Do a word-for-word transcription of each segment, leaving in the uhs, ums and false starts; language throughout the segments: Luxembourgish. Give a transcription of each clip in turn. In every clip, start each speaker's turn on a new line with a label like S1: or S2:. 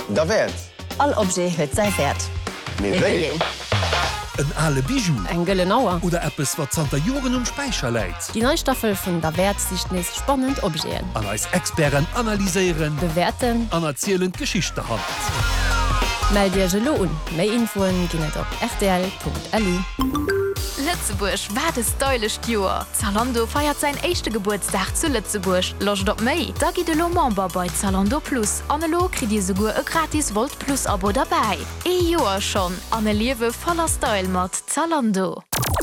S1: Da Wert.
S2: All Obje huet sei Wert.
S3: Ein alle Bijou
S2: Eng Gëllenauer.
S3: oder etwas, was Santa Joren um Speicher leiht.
S2: Die Neustaffel vun der Wertsicht nes spannend Obgeen.
S3: An als Experten analysieren,
S2: Bewerten,
S3: an erzählen Geschichte hand.
S2: meld Dir gelo un. Mei Infoen ginnet op r t l punkt l u.
S4: Lützeburg war es deulecht Joer. Zalando feiert sein echte Geburtstag zu Lützeburg. Loch op méi. Da gi de lo Member bei Zalando Plus. Anlo krit Di segur e gratis Volt Plus Abo dabei. E Joer schon. Anne Liewe voller Style mat Zalando.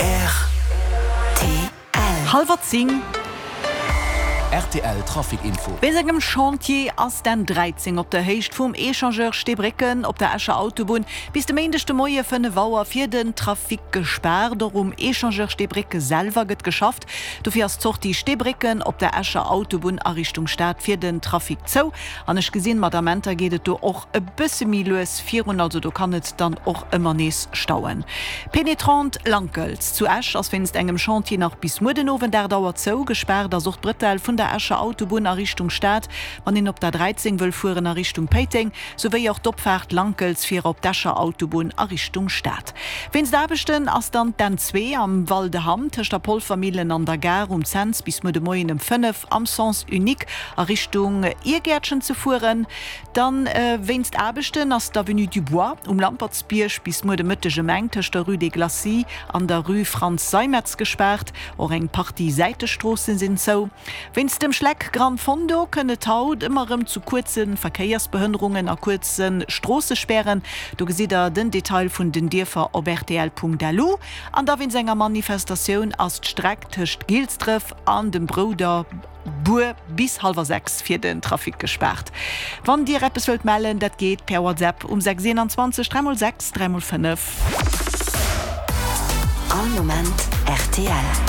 S5: Halber zing
S6: R T L Trafikinfo.
S5: Wesegem Chantier ass den dreizehn op der Hecht vum Echangeur Stebrecken op der Escher Autobahn bis de meindeste Moie vun Wauer fir den Trafik gesperrt, darum Echangeur Stebrecke selber gëtt geschafft. Du fährst zocht die Stebrecken op der Escher Autobahn a Richtung Stadt fir den Trafik zou. Anch gesinn Madamenter gehtt du och e bësse miles vierhundert, also du kannnet dann och immer nees stauen. Penetrant Langels zu Esch ass finst engem Chantier nach bis Mudenowen der dauert zou gesperrt, da sucht Britel vun der Escher Autobahn a Richtung Stadt, wann den op der dreizehn will fuhren a Richtung Peiting, sowie auch Doppfahrt Langels fir op d'Escher Autobahn a Richtung Stadt. Wenns da besten ass dann den zwee am Val de Ham tech der Polfamilien an der Gar um Zenz bis Mo de Moien em fünf am Sens unik a Richtung Irgärtschen zu fuhren, dann äh, wennst abechten ass d'Avenue du Bois um Lampertsbiersch bis Mo de Mëttege Meng tech der Rue de Glacy an der Rue Franz Seimetz gesperrt, or eng Partie Seitestrossen sind so. Wenns dem Schleck Gran Fondo könne taut immerem zu kurzen Verkehrsbehinderungen a kurzen Straßesperren. Du gesit er den Detail vun den Dirfer op r t l punkt l u an der win senger Manifestation as Streck töcht Gilstreff an dem Bruder Bur bis halber sechs fir den Trafik gesperrt. Wann Dir Rappes wilt mellen, dat geht per WhatsApp um sechs sechs drei sechs drei fünf.
S7: All Moment R T L.